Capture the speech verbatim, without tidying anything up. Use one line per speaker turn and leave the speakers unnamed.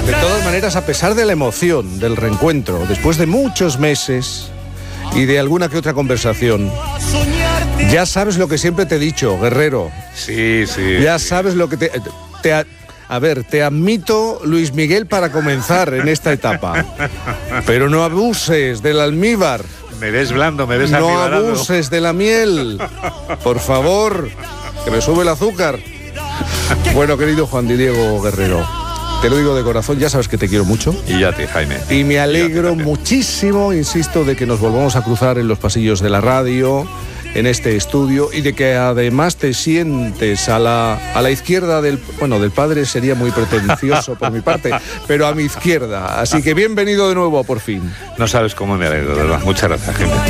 De todas maneras, a pesar de la emoción del reencuentro, después de muchos meses y de alguna que otra conversación, ya sabes lo que siempre te he dicho, Guerrero.
Sí, sí.
Ya sabes lo que te... te a ver, te admito, Luis Miguel, para comenzar en esta etapa. Pero no abuses del almíbar.
Me ves blando, me ves
No
almibarado.
abuses de la miel. Por favor, que me sube el azúcar. Bueno, querido Juan Diego Guerrero, te lo digo de corazón, ya sabes que te quiero mucho.
Y yo a ti, Jaime.
Y me alegro
y
muchísimo, insisto, de que nos volvamos a cruzar en los pasillos de la radio, en este estudio, y de que además te sientes a la, a la izquierda del... Bueno, del padre sería muy pretencioso por mi parte, pero a mi izquierda. Así que bienvenido de nuevo, por fin.
No sabes cómo me alegro, de verdad. Muchas gracias, Jaime.